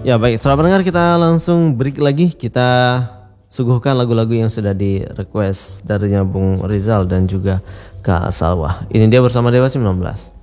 Ya baik, setelah pendengar kita langsung break lagi. Kita suguhkan lagu-lagu yang sudah di request darinya Bung Rizal dan juga Kak Salwa. Ini dia bersama Dewa 19.